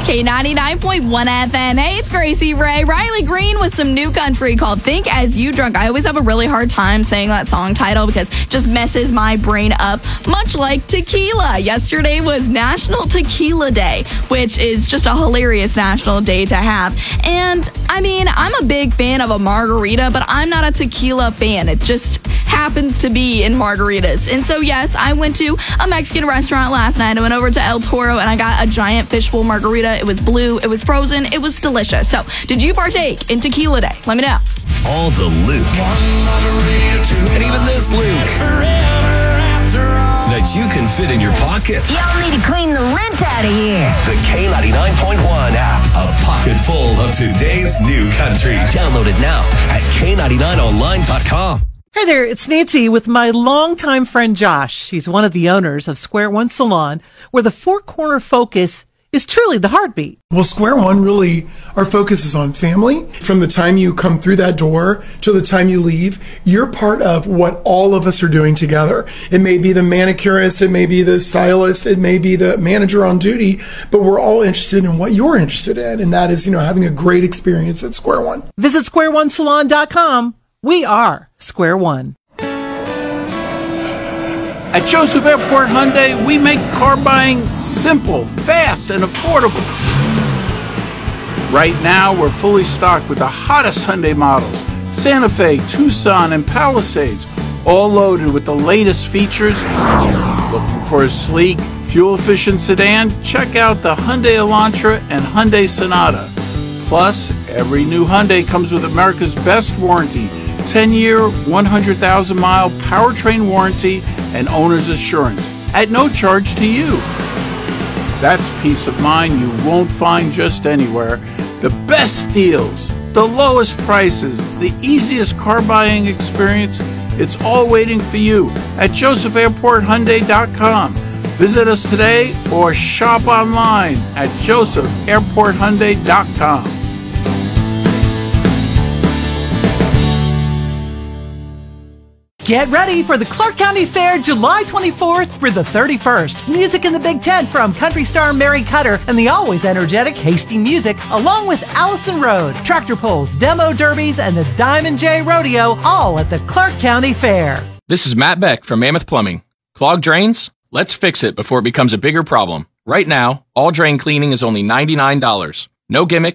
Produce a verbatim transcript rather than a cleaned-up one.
K ninety-nine point one F M. Hey, it's Gracie Ray. Riley Green with some new country called Think As You Drunk. I always have a really hard time saying that song title because it just messes my brain up, much like tequila. Yesterday was National Tequila Day, which is just a hilarious national day to have. And, I mean, I'm a big fan of a margarita, but I'm not a tequila fan. It just happens to be in margaritas. And so, yes, I went to a Mexican restaurant last night. I went over to El Toro and I got a giant fishbowl margarita. It was blue, it was frozen, it was delicious. So, did you partake in Tequila Day? Let me know. All the Luke. And even this Luke. That you can fit in your pocket. Y'all need to clean the lint out of here. The K ninety-nine point one app. A pocket full of today's new country. Download it now at K ninety-nine online dot com. Hey there, it's Nancy with my longtime friend Josh. He's one of the owners of Square One Salon, where the four-corner focus is truly the heartbeat. Well, Square One, really, our focus is on family. From the time you come through that door to the time you leave, you're part of what all of us are doing together. It may be the manicurist, it may be the stylist, it may be the manager on duty, but we're all interested in what you're interested in, and that is, you know, having a great experience at Square One. Visit square one salon dot com. We are Square One. At Joseph Airport Hyundai, we make car buying simple, fast, and affordable. Right now, we're fully stocked with the hottest Hyundai models, Santa Fe, Tucson, and Palisades, all loaded with the latest features. Looking for a sleek, fuel-efficient sedan? Check out the Hyundai Elantra and Hyundai Sonata. Plus, every new Hyundai comes with America's best warranty, ten-year, one hundred thousand mile powertrain warranty and owner's assurance at no charge to you. That's peace of mind you won't find just anywhere. The best deals, the lowest prices, the easiest car buying experience, it's all waiting for you at joseph airport hyundai dot com. Visit us today or shop online at joseph airport hyundai dot com. Get ready for the Clark County Fair July twenty-fourth through the thirty-first. Music in the Big Tent from country star Mary Cutter and the always energetic Hasty Music, along with Allison Road, tractor pulls, demo derbies, and the Diamond J Rodeo, all at the Clark County Fair. This is Matt Beck from Mammoth Plumbing. Clogged drains? Let's fix it before it becomes a bigger problem. Right now, all drain cleaning is only ninety-nine dollars. No gimmicks.